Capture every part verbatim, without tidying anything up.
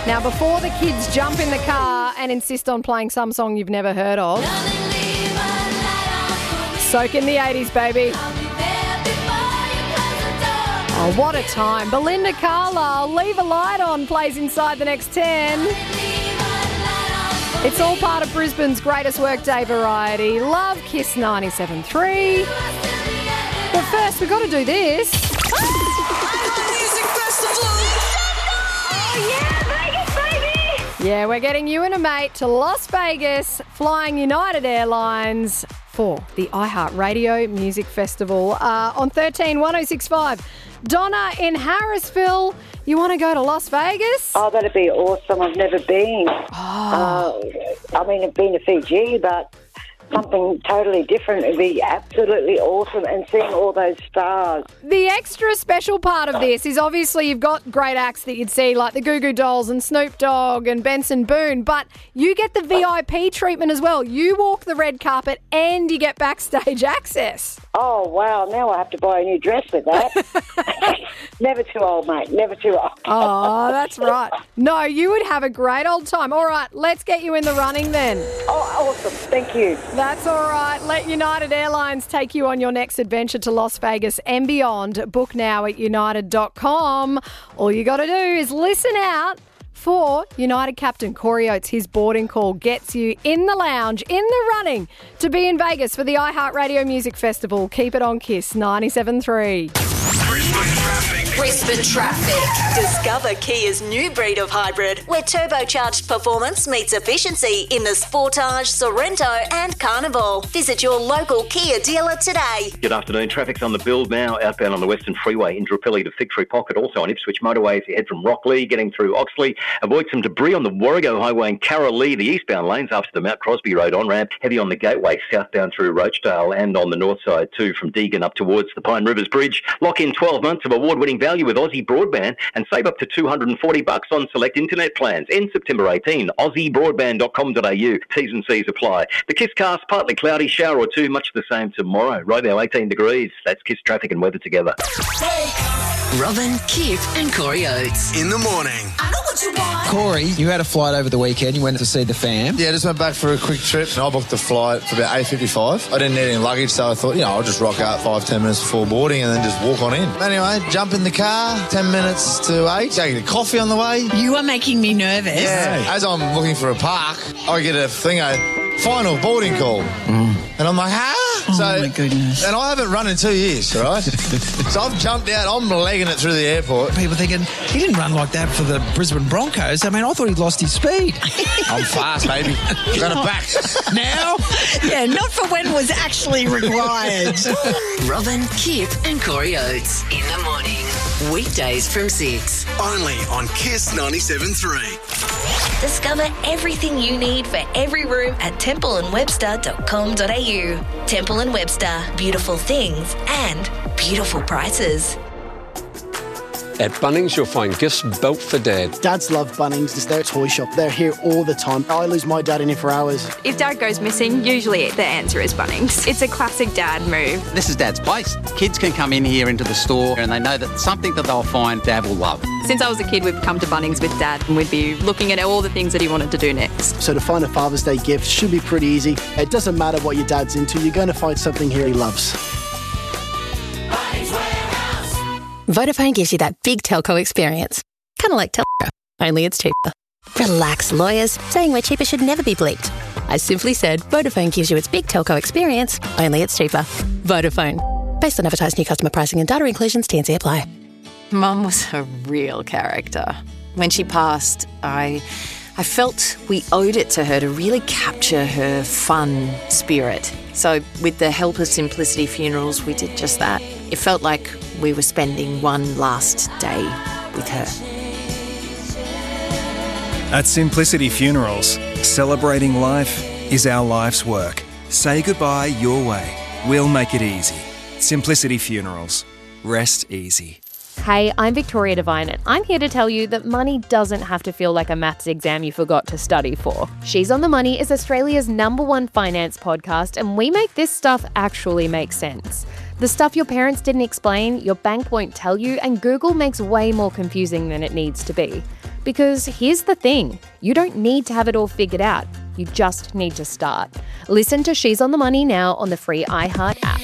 Now, before the kids jump in the car and insist on playing some song you've never heard of, soak in the eighties, baby. Oh, what a time. Belinda Carlisle, Leave a Light On, plays inside the next ten. It's all part of Brisbane's greatest workday variety. Love Kiss ninety-seven point three. But first, we've got to do this. Yeah, we're getting you and a mate to Las Vegas, flying United Airlines for the iHeartRadio Music Festival uh, on thirteen one oh six five. Donna in Harrisville, you want to go to Las Vegas? Oh, that'd be awesome. I've never been. Oh. Uh, I mean, I've been to Fiji, but something totally different would be absolutely awesome, and seeing all those stars. The extra special part of this is obviously you've got great acts that you'd see like the Goo Goo Dolls and Snoop Dogg and Benson Boone, but you get the V I P treatment as well. You walk the red carpet and you get backstage access. Oh, wow. Now I have to buy a new dress with that. Never too old, mate. Never too old. Oh, that's right. No, you would have a great old time. All right, let's get you in the running then. Oh, awesome. Thank you. That's all right. Let United Airlines take you on your next adventure to Las Vegas and beyond. Book now at united dot com. All you got to do is listen out for United captain Corey Oates. His boarding call gets you in the lounge, in the running, to be in Vegas for the iHeartRadio Music Festival. Keep it on Kiss ninety-seven point three. Brisbane traffic. Brisbane traffic. Discover Kia's new breed of hybrid, where turbocharged performance meets efficiency in the Sportage, Sorrento and Carnival. Visit your local Kia dealer today. Good afternoon. Traffic's on the build now, outbound on the Western Freeway, Indooroopilly to Victory Pocket. Also on Ipswich motorway as you head from Rockley, getting through Oxley. Avoid some debris on the Warrego Highway in Carralee, the eastbound lanes after the Mount Crosby Road on-ramp. Heavy on the Gateway, southbound through Rochdale, and on the north side too, from Deagon up towards the Pine Rivers Bridge. Lock in twelve months of award-winning value with Aussie Broadband and save up to two hundred forty bucks on select internet plans. End September eighteenth. aussie broadband dot com dot a u. T's and C's apply. The Kiss cast, partly cloudy, shower or two, much the same tomorrow. Right now, eighteen degrees. That's Kiss traffic and weather together. Robin, Kip and Corey Oates. In the morning. I know what you want. Corey, you had a flight over the weekend. You went to see the fam. Yeah, just went back for a quick trip. And I booked the flight for about eight fifty-five. I didn't need any luggage, so I thought, you know, I'll just rock out five, ten minutes before boarding and then just walk on in. Anyway, jump in the car, ten minutes to eight, taking a coffee on the way. You are making me nervous. Yeah. As I'm looking for a park, I get a thing, a final boarding call. Mm. And I'm like, ah! Oh, so, my goodness. And I haven't run in two years, all right? So I've jumped out, I'm legging it through the airport. People thinking, he didn't run like that for the Brisbane Broncos. I mean, I thought he lost his speed. I'm fast, baby. Got it back. Now? Yeah, not for when was actually required. Robin, Kip and Corey Oates. In the morning. Weekdays from six. Only on Kiss ninety-seven point three. Discover everything you need for every room at temple and webster dot com dot a u. Temple and Webster. Beautiful things and beautiful prices. At Bunnings, you'll find gifts built for Dad. Dads love Bunnings. It's their toy shop. They're here all the time. I lose my dad in here for hours. If Dad goes missing, usually the answer is Bunnings. It's a classic Dad move. This is Dad's place. Kids can come in here into the store and they know that something that they'll find Dad will love. Since I was a kid, we'd come to Bunnings with Dad and we'd be looking at all the things that he wanted to do next. So to find a Father's Day gift should be pretty easy. It doesn't matter what your dad's into, you're going to find something here he loves. Vodafone gives you that big telco experience. Kind of like telco, only it's cheaper. Relax, lawyers. Saying we're cheaper should never be bleeped. I simply said Vodafone gives you its big telco experience, only it's cheaper. Vodafone. Based on advertised new customer pricing and data inclusions, T and C apply. Mum was a real character. When she passed, I... I felt we owed it to her to really capture her fun spirit. So with the help of Simplicity Funerals, we did just that. It felt like we were spending one last day with her. At Simplicity Funerals, celebrating life is our life's work. Say goodbye your way. We'll make it easy. Simplicity Funerals. Rest easy. Hey, I'm Victoria Devine and I'm here to tell you that money doesn't have to feel like a maths exam you forgot to study for. She's on the Money is Australia's number one finance podcast and we make this stuff actually make sense. The stuff your parents didn't explain, your bank won't tell you, and Google makes way more confusing than it needs to be. Because here's the thing, you don't need to have it all figured out. You just need to start. Listen to She's on the Money now on the free iHeart app.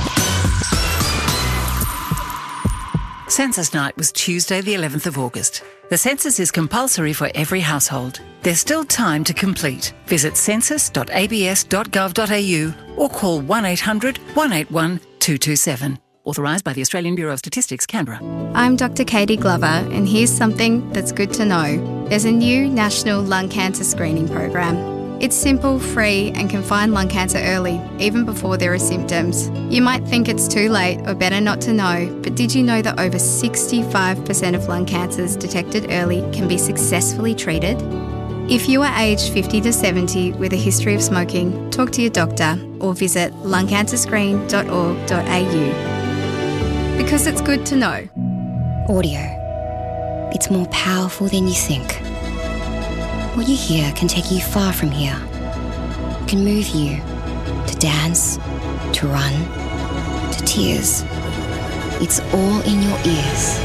Census night was Tuesday the eleventh of August. The census is compulsory for every household. There's still time to complete. Visit census dot a b s dot gov dot a u or call one eight hundred one eight one two two seven. Authorised by the Australian Bureau of Statistics, Canberra. I'm Doctor Katie Glover, and here's something that's good to know. There's a new national lung cancer screening program. It's simple, free, and can find lung cancer early, even before there are symptoms. You might think it's too late or better not to know, but did you know that over sixty-five percent of lung cancers detected early can be successfully treated? If you are aged fifty to seventy with a history of smoking, talk to your doctor or visit lung cancer screen dot org dot a u. Because it's good to know. Audio. It's more powerful than you think. What you hear can take you far from here. It can move you to dance, to run, to tears. It's all in your ears.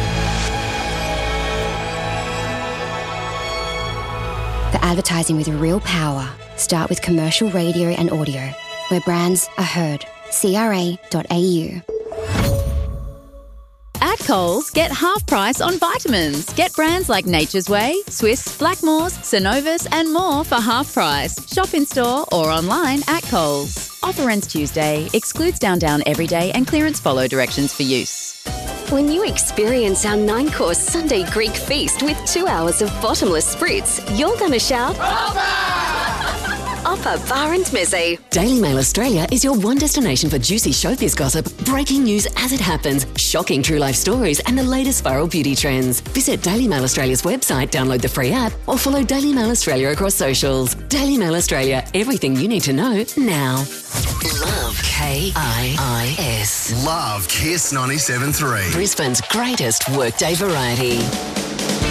For advertising with real power, start with commercial radio and audio, where brands are heard. C R A dot A U. At Coles, get half price on vitamins. Get brands like Nature's Way, Swiss, Blackmores, Synovus and more for half price. Shop in store or online at Coles. Offer ends Tuesday. Excludes Down Down Everyday and clearance follow directions for use. When you experience our nine-course Sunday Greek feast with two hours of bottomless spritz, you're going to shout, Oppa Bar and Mizzy. Daily Mail Australia is your one destination for juicy showbiz gossip, breaking news as it happens, shocking true life stories and the latest viral beauty trends. Visit Daily Mail Australia's website, download the free app or follow Daily Mail Australia across socials. Daily Mail Australia, everything you need to know now. Love K I I S. Love Kiss ninety-seven point three. Brisbane's greatest workday variety.